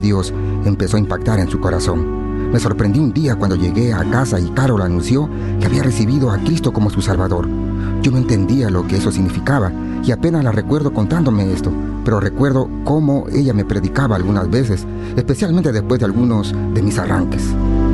Dios empezó a impactar en su corazón. Me sorprendí un día cuando llegué a casa y Carol anunció que había recibido a Cristo como su Salvador. Yo no entendía lo que eso significaba y apenas la recuerdo contándome esto, pero recuerdo cómo ella me predicaba algunas veces, especialmente después de algunos de mis arranques.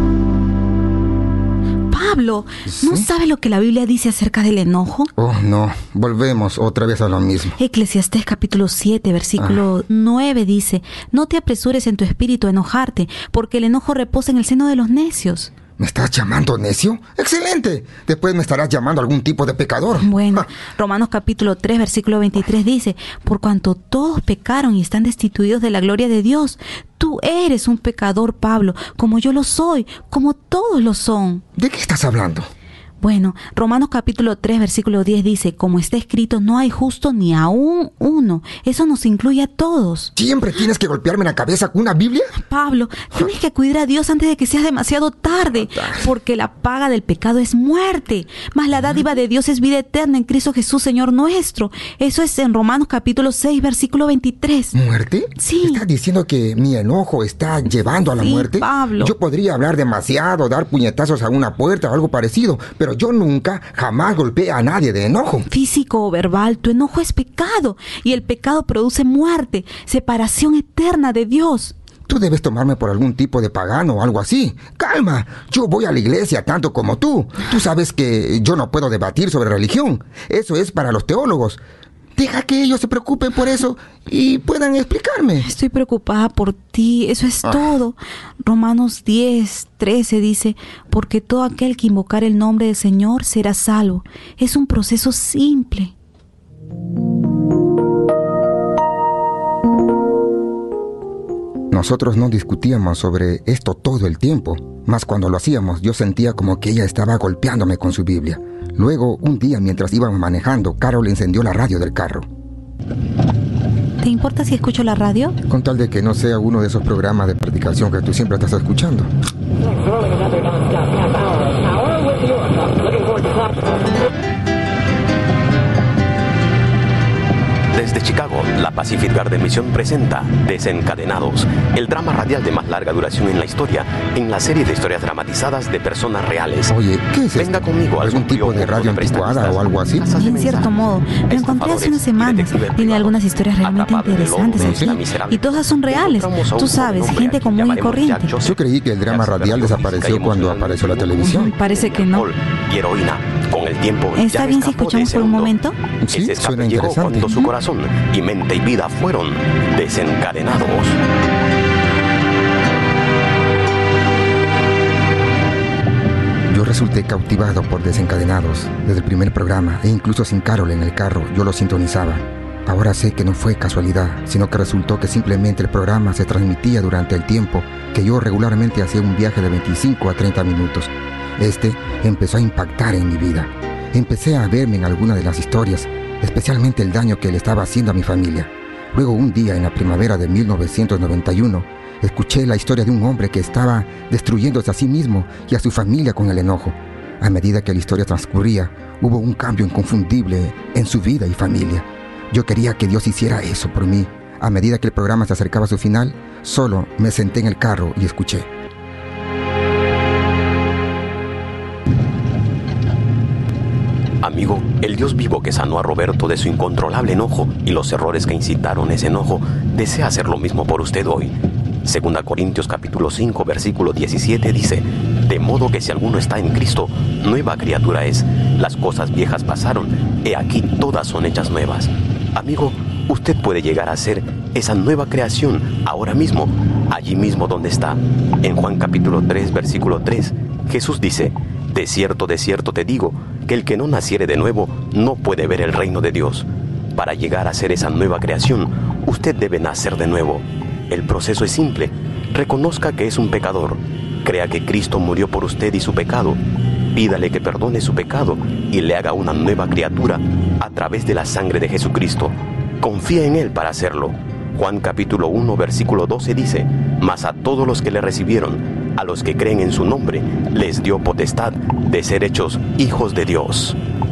Pablo, ¿Sí? ¿No sabe lo que la Biblia dice acerca del enojo? Oh, no, volvemos otra vez a lo mismo. Eclesiastés capítulo 7, versículo 9 dice: no te apresures en tu espíritu a enojarte, porque el enojo reposa en el seno de los necios. ¿Me estás llamando necio? ¡Excelente! Después me estarás llamando algún tipo de pecador. Bueno, Romanos capítulo 3, versículo 23 dice: por cuanto todos pecaron y están destituidos de la gloria de Dios, tú eres un pecador, Pablo, como yo lo soy, como todos lo son. ¿De qué estás hablando? Bueno, Romanos capítulo 3, versículo 10 dice: como está escrito, no hay justo ni aún uno. Eso nos incluye a todos. ¿Siempre tienes que golpearme la cabeza con una Biblia? Pablo, tienes que acudir a Dios antes de que sea demasiado tarde, porque la paga del pecado es muerte, mas la dádiva de Dios es vida eterna en Cristo Jesús, Señor nuestro. Eso es en Romanos capítulo 6, versículo 23. ¿Muerte? Sí. ¿Estás diciendo que mi enojo está llevando a la muerte? Pablo. Yo podría hablar demasiado, dar puñetazos a una puerta o algo parecido, pero yo nunca, jamás golpeé a nadie de enojo. Físico o verbal, tu enojo es pecado, y el pecado produce muerte, separación eterna de Dios. Tú debes tomarme por algún tipo de pagano o algo así. ¡Calma! Yo voy a la iglesia tanto como tú. Tú sabes que yo no puedo debatir sobre religión. Eso es para los teólogos. Deja que ellos se preocupen por eso y puedan explicarme. Estoy preocupada por ti, eso es todo. Romanos 10, 13 dice: porque todo aquel que invocar el nombre del Señor será salvo. Es un proceso simple. Nosotros no discutíamos sobre esto todo el tiempo, mas cuando lo hacíamos yo sentía como que ella estaba golpeándome con su Biblia. Luego, un día mientras íbamos manejando, Carol encendió la radio del carro. ¿Te importa si escucho la radio? Con tal de que no sea uno de esos programas de predicación que tú siempre estás escuchando. Desde Chicago, la Pacific Garden Mission presenta Desencadenados, el drama radial de más larga duración en la historia, en la serie de historias dramatizadas de personas reales. Oye, ¿qué es Venga esto? conmigo al ¿Algún tipo de radio anticuada o algo así? En cierto modo, lo encontré hace unas semanas. Tiene algunas historias realmente interesantes aquí, y todas son reales. Tú sabes, gente común y corriente. Yo creí que el drama radial desapareció cuando apareció la televisión. Parece que no. Y heroína. Con el tiempo, ¿Está bien si escuchamos por un momento? Sí, Ese escape suena llegó interesante. cuando su corazón y mente y vida fueron desencadenados. Yo resulté cautivado por Desencadenados desde el primer programa e incluso sin Carol en el carro yo lo sintonizaba. Ahora sé que no fue casualidad, sino que resultó que simplemente el programa se transmitía durante el tiempo que yo regularmente hacía un viaje de 25 a 30 minutos. Este empezó a impactar en mi vida. Empecé a verme en algunas de las historias, especialmente el daño que le estaba haciendo a mi familia. Luego, un día en la primavera de 1991, escuché la historia de un hombre que estaba destruyéndose a sí mismo y a su familia con el enojo. A medida que la historia transcurría, hubo un cambio inconfundible en su vida y familia. Yo quería que Dios hiciera eso por mí. A medida que el programa se acercaba a su final, solo me senté en el carro y escuché. Amigo, el Dios vivo que sanó a Roberto de su incontrolable enojo y los errores que incitaron ese enojo, desea hacer lo mismo por usted hoy. 2 Corintios capítulo 5, versículo 17 dice: de modo que si alguno está en Cristo, nueva criatura es. Las cosas viejas pasaron, he aquí todas son hechas nuevas. Amigo, usted puede llegar a ser esa nueva creación ahora mismo, allí mismo donde está. En Juan capítulo 3, versículo 3, Jesús dice: de cierto te digo, que el que no naciere de nuevo no puede ver el reino de Dios. Para llegar a ser esa nueva creación, usted debe nacer de nuevo. El proceso es simple. Reconozca que es un pecador. Crea que Cristo murió por usted y su pecado. Pídale que perdone su pecado y le haga una nueva criatura a través de la sangre de Jesucristo. Confía en Él para hacerlo. Juan capítulo 1, versículo 12 dice: mas a todos los que le recibieron, a los que creen en su nombre, les dio potestad de ser hechos hijos de Dios.